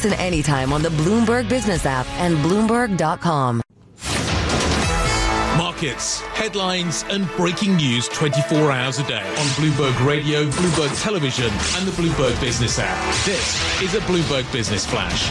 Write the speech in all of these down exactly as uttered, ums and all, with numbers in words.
Listen anytime on the Bloomberg Business app and Bloomberg dot com. Markets, headlines and breaking news twenty-four hours a day on Bloomberg Radio, Bloomberg Television and the Bloomberg Business app. This is a Bloomberg Business Flash.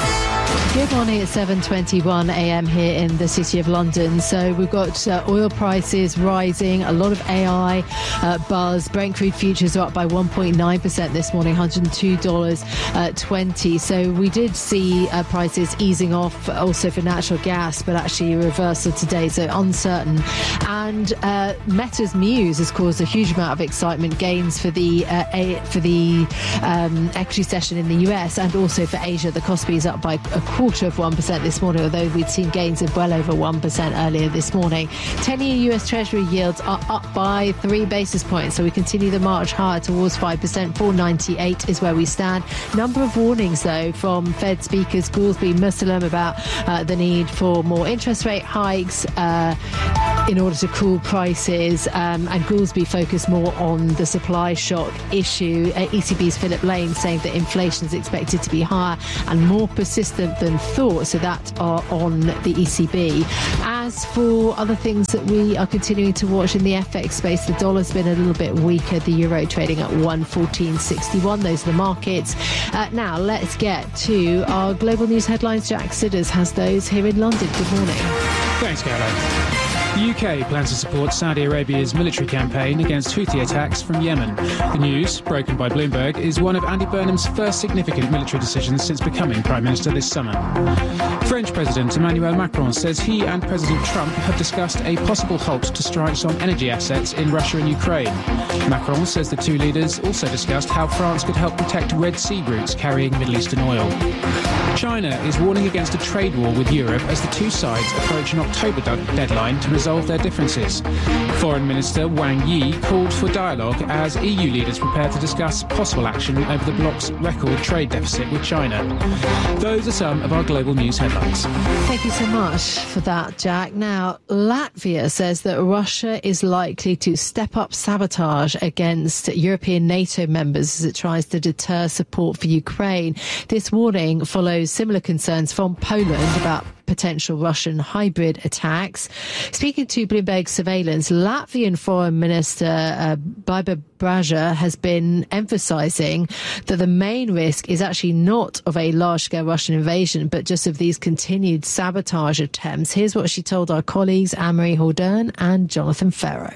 Good morning. It's seven twenty-one a m here in the City of London. So we've got uh, oil prices rising, a lot of A I uh, buzz. Brent crude futures are up by one point nine percent this morning, one hundred two dollars twenty. So we did see uh, prices easing off also for natural gas, but actually a reversal today, so uncertain. And uh, Meta's news has caused a huge amount of excitement, gains for the uh, a, for the um, equity session in the U S and also for Asia. The Kospi is up by a quarter of one percent this morning, although we'd seen gains of well over one percent earlier this morning. ten-year U S Treasury yields are up by three basis points, so we continue the march higher towards five percent. four ninety-eight is where we stand. Number of warnings, though, from Fed speakers Goolsbee, Muslim about uh, the need for more interest rate hikes uh, in order to cool prices, um, and Goolsbee focused more on the supply shock issue. Uh, E C B's Philip Lane saying that inflation is expected to be higher and more persistent than thought, so that are on the E C B. As for other things that we are continuing to watch in the F X space, the dollar's been a little bit weaker, the euro trading at one fourteen sixty-one. Those are the markets. Uh, now let's get to our global news headlines. Jack Sidders has those here in London. Good morning. Thanks, Caroline. The U K plans to support Saudi Arabia's military campaign against Houthi attacks from Yemen. The news, broken by Bloomberg, is one of Andy Burnham's first significant military decisions since becoming Prime Minister this summer. French President Emmanuel Macron says he and President Trump have discussed a possible halt to strikes on energy assets in Russia and Ukraine. Macron says the two leaders also discussed how France could help protect Red Sea routes carrying Middle Eastern oil. China is warning against a trade war with Europe as the two sides approach an October deadline to resolve their differences. Foreign Minister Wang Yi called for dialogue as E U leaders prepare to discuss possible action over the bloc's record trade deficit with China. Those are some of our global news headlines. Thank you so much for that, Jack. Now, Latvia says that Russia is likely to step up sabotage against European NATO members as it tries to deter support for Ukraine. This warning follows similar concerns from Poland about potential Russian hybrid attacks. Speaking to Bloomberg Surveillance, Latvian Foreign Minister uh, Baiba Braža has been emphasising that the main risk is actually not of a large-scale Russian invasion, but just of these continued sabotage attempts. Here's what she told our colleagues Anne-Marie Hordern and Jonathan Ferro.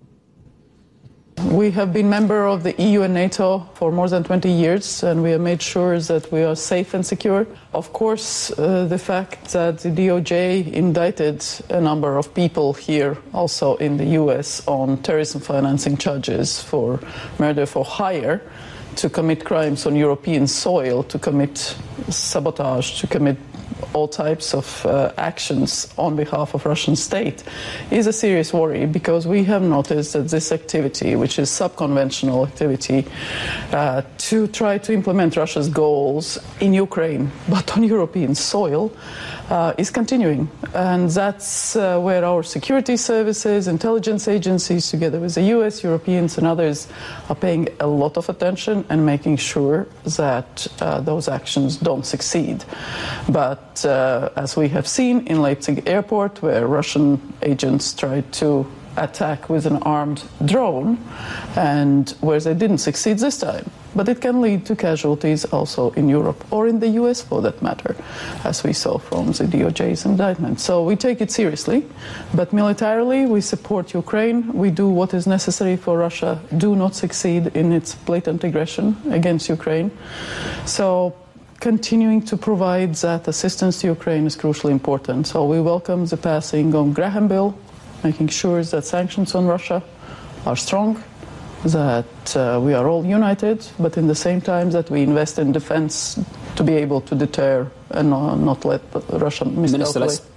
We have been member of the E U and NATO for more than twenty years, and we have made sure that we are safe and secure. Of course, uh, the fact that the D O J indicted a number of people here, also in the U S, on terrorism financing charges for murder for hire, to commit crimes on European soil, to commit sabotage, to commit all types of uh, actions on behalf of Russian state is a serious worry, because we have noticed that this activity, which is subconventional activity uh, to try to implement Russia's goals in Ukraine but on European soil, uh, is continuing. And that's uh, where our security services, intelligence agencies, together with the U S, Europeans and others, are paying a lot of attention and making sure that uh, those actions don't succeed. But uh, as we have seen in Leipzig airport, where Russian agents tried to attack with an armed drone, and where they didn't succeed this time. But it can lead to casualties also in Europe, or in the U S for that matter, as we saw from the D O J's indictment. So we take it seriously, but militarily we support Ukraine. We do what is necessary for Russia do not succeed in its blatant aggression against Ukraine. So continuing to provide that assistance to Ukraine is crucially important. So we welcome the passing of Graham Bill, making sure that sanctions on Russia are strong, that uh, we are all united, but in the same time that we invest in defense to be able to deter and uh, not let Russia miscalculate. Minister, let's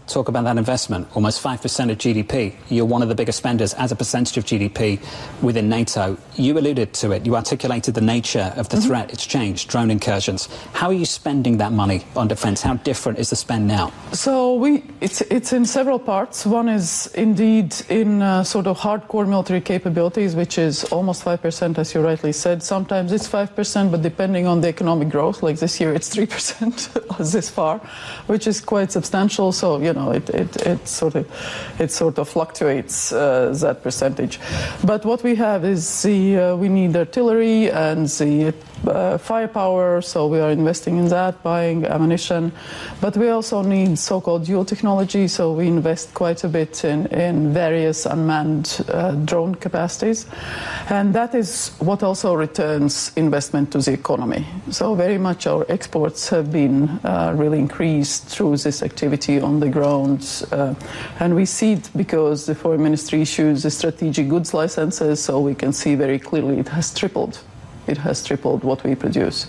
talk about that investment. Almost five percent of G D P. You're one of the biggest spenders as a percentage of G D P within NATO. You alluded to it. You articulated the nature of the mm-hmm. threat. It's changed, drone incursions. How are you spending that money on defence? How different is the spend now? So we, it's, it's in several parts. One is indeed in uh, sort of hardcore military capabilities, which is almost five percent, as you rightly said. Sometimes it's five percent, but depending on the economic growth, like this year it's three percent this far, which is quite substantial. So, you know, it, it, it, sort, of, it sort of fluctuates uh, that percentage. But what we have is the, uh, we need artillery and the uh, firepower, so we are investing in that, buying ammunition. But we also need so-called dual technology, so we invest quite a bit in, in various unmanned uh, drone capacities. And that is what also returns investment to the economy. So very much our exports have been uh, really increased through this activity on the ground. Uh, and we see it because the Foreign Ministry issues the strategic goods licenses, so we can see very clearly it has tripled. It has tripled what we produce.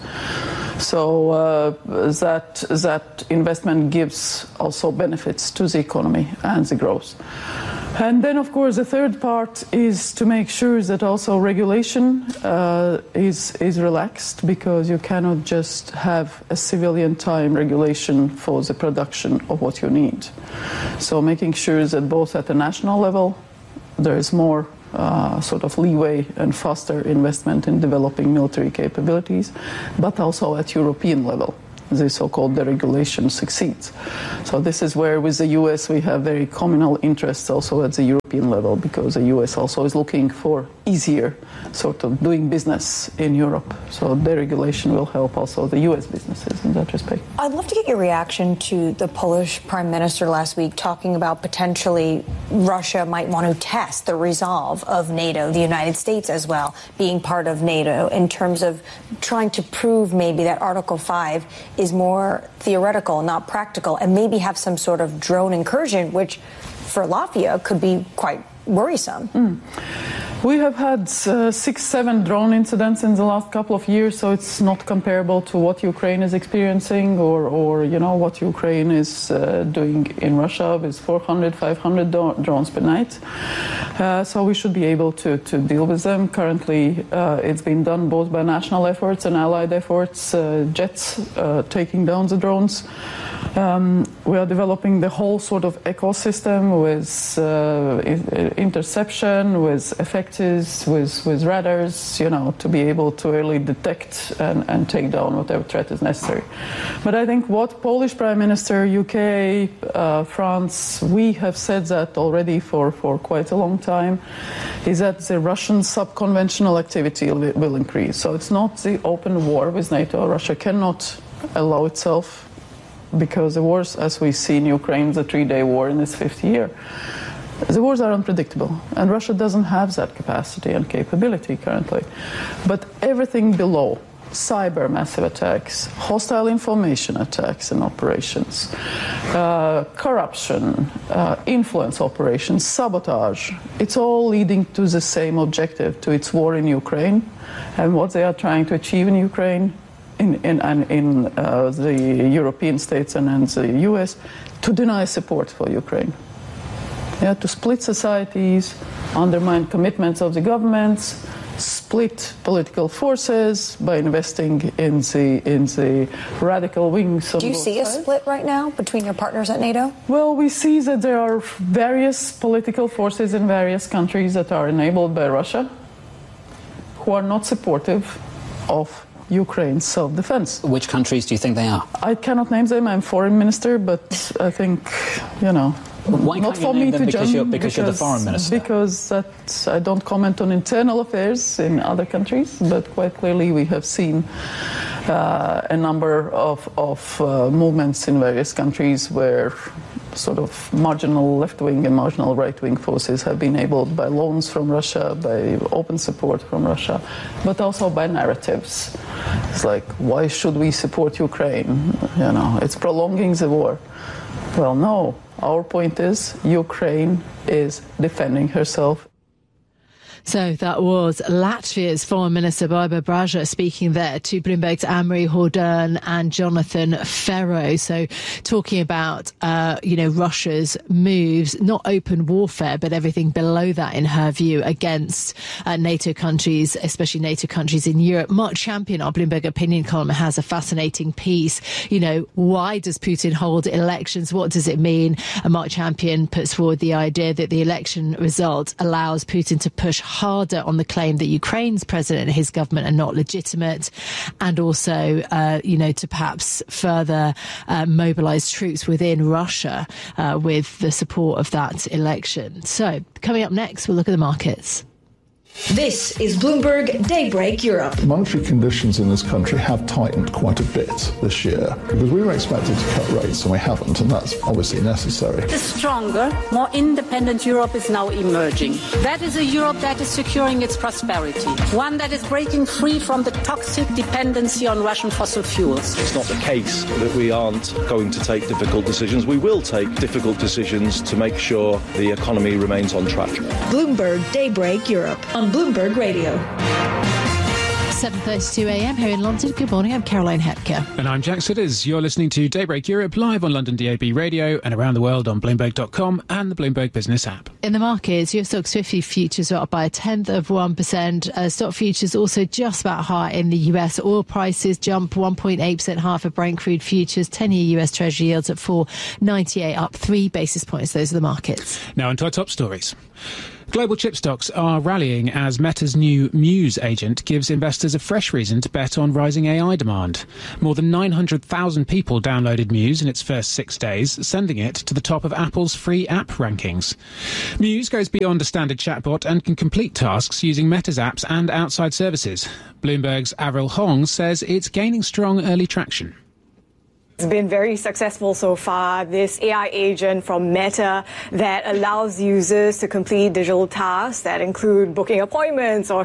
So uh, that, that investment gives also benefits to the economy and the growth. And then, of course, the third part is to make sure that also regulation uh, is, is relaxed, because you cannot just have a civilian time regulation for the production of what you need. So making sure that both at the national level there is more Uh, sort of leeway and faster investment in developing military capabilities, but also at European level, the so-called deregulation succeeds. So this is where with the U S we have very communal interests also at the European level, because the U S also is looking for easier sort of doing business in Europe. So deregulation will help also the U S businesses in that respect. I'd love to get your reaction to the Polish Prime Minister last week talking about potentially Russia might want to test the resolve of NATO, the United States as well, being part of NATO, in terms of trying to prove maybe that Article five is more theoretical, not practical, and maybe have some sort of drone incursion, which for Latvia could be quite worrisome. Mm. We have had uh, six, seven drone incidents in the last couple of years, so it's not comparable to what Ukraine is experiencing, or, or you know, what Ukraine is uh, doing in Russia with four hundred, five hundred do- drones per night. Uh, so we should be able to, to deal with them. Currently, uh, it's been done both by national efforts and allied efforts, uh, jets uh, taking down the drones. Um, we are developing the whole sort of ecosystem with uh, interception, with effectors, with, with radars, you know, to be able to early detect and, and take down whatever threat is necessary. But I think what Polish Prime Minister, U K, uh, France, we have said that already for, for quite a long time, is that the Russian subconventional activity will, will increase. So it's not the open war with NATO. Russia cannot allow itself, because the wars, as we see in Ukraine, the three-day war in its fifth year, the wars are unpredictable, and Russia doesn't have that capacity and capability currently. But everything below, cyber massive attacks, hostile information attacks and operations, uh, corruption, uh, influence operations, sabotage, it's all leading to the same objective, to its war in Ukraine, and what they are trying to achieve in Ukraine, in, in, and in uh, the European states and, and the U S, to deny support for Ukraine. Yeah, to split societies, undermine commitments of the governments, split political forces by investing in the in the radical wings. Do you see a split right now between your partners at NATO? Well, we see that there are various political forces in various countries that are enabled by Russia, who are not supportive of Ukraine's self-defense. Which countries do you think they are? I cannot name them. I'm foreign minister, but I think, you know, Why not can't for you name me them to because judge. You're, because, because you're the foreign minister. Because that I don't comment on internal affairs in other countries, but quite clearly we have seen uh, a number of, of uh, movements in various countries where sort of marginal left-wing and marginal right-wing forces have been enabled by loans from Russia, by open support from Russia, but also by narratives. It's like, why should we support Ukraine? You know, it's prolonging the war. Well, no. Our point is Ukraine is defending herself. So that was Latvia's Foreign Minister Baiba Braža speaking there to Bloomberg's Anne-Marie Hordern and Jonathan Ferro. So talking about, uh, you know, Russia's moves, not open warfare, but everything below that, in her view, against uh, NATO countries, especially NATO countries in Europe. Mark Champion, our Bloomberg opinion column, has a fascinating piece. You know, why does Putin hold elections? What does it mean? And Mark Champion puts forward the idea that the election result allows Putin to push harder on the claim that Ukraine's president and his government are not legitimate, and also, uh, you know, to perhaps further uh, mobilise troops within Russia uh, with the support of that election. So, coming up next, we'll look at the markets. This is Bloomberg Daybreak Europe. Monetary conditions in this country have tightened quite a bit this year because we were expected to cut rates and we haven't, and that's obviously necessary. A stronger, more independent Europe is now emerging. That is a Europe that is securing its prosperity, one that is breaking free from the toxic dependency on Russian fossil fuels. It's not the case that we aren't going to take difficult decisions. We will take difficult decisions to make sure the economy remains on track. Bloomberg Daybreak Europe on Bloomberg Radio. seven thirty-two a.m. here in London. Good morning, I'm Caroline Hepker. And I'm Jack Sidders. You're listening to Daybreak Europe live on London D A B Radio and around the world on Bloomberg dot com and the Bloomberg Business app. In the markets, U S Stoxx fifty futures are up by a tenth of one percent. Uh, stock futures also just about high in the U S. Oil prices jump one point eight percent higher for Brent crude futures. ten-year U S Treasury yields at four ninety-eight, up three basis points. Those are the markets. Now onto our top stories. Global chip stocks are rallying as Meta's new Muse agent gives investors a fresh reason to bet on rising A I demand. More than nine hundred thousand people downloaded Muse in its first six days, sending it to the top of Apple's free app rankings. Muse goes beyond a standard chatbot and can complete tasks using Meta's apps and outside services. Bloomberg's Avril Hong says it's gaining strong early traction. It's been very successful so far, this A I agent from Meta that allows users to complete digital tasks that include booking appointments or